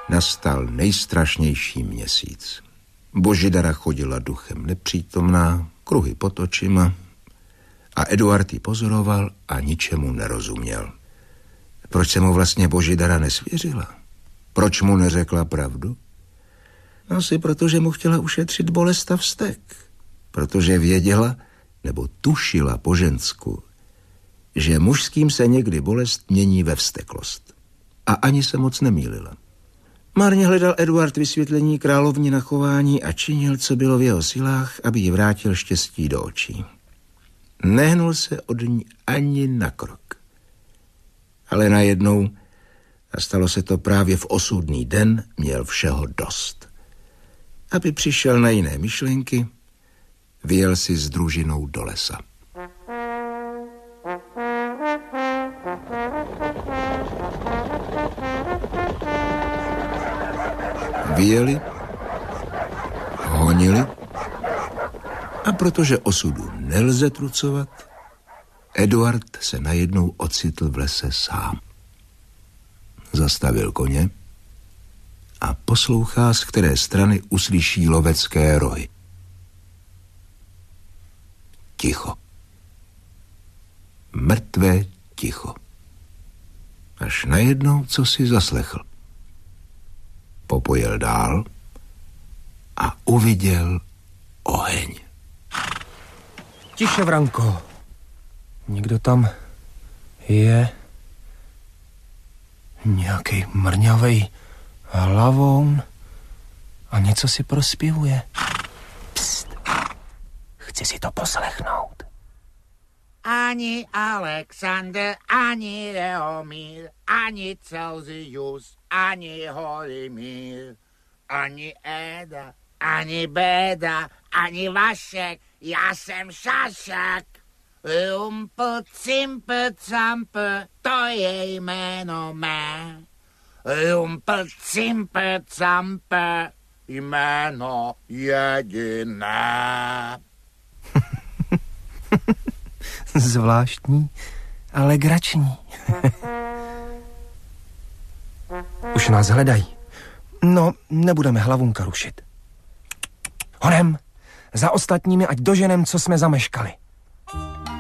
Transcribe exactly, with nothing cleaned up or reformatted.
nastal nejstrašnější měsíc. Božidara chodila duchem nepřítomná, kruhy pod očima a Eduard ji pozoroval a ničemu nerozuměl. Proč se mu vlastně Božidara nesvěřila? Proč mu neřekla pravdu? Asi proto, že mu chtěla ušetřit bolest a vztek. Protože věděla, nebo tušila po žensku, že mužským se někdy bolest mění ve vzteklost. A ani se moc nemýlila. Marně hledal Eduard vysvětlení královní na chování a činil, co bylo v jeho silách, aby jí vrátil štěstí do očí. Nehnul se od ní ani na krok. Ale najednou, a stalo se to právě v osudný den, měl všeho dost. Aby přišel na jiné myšlenky, vyjel si s družinou do lesa. Vyjeli, honili a protože osudu nelze trucovat, Eduard se najednou ocitl v lese sám. Zastavil koně a poslouchá, z které strany uslyší lovecké rohy. Ticho. Mrtvé ticho. Až najednou, co si zaslechl. Popojel dál a uviděl oheň. Tiše, Vranko. Někdo tam je. Nějaký mrňavej hlavou a něco si prospěvuje. Pst. Chci si to poslechnout. Ani Alexander, ani Leomír, ani Celsius, ani Holimír, ani Éda, ani Béda, ani Vašek, já jsem Šašek. Rumpl, cimpl, campl, to je jméno mé. Rumpl, cimpl, campl, jméno jediné. Zvláštní, ale grační. Už nás hledají. No, nebudeme hlavunka rušit. Honem, za ostatními, ať doženem, co jsme zameškali.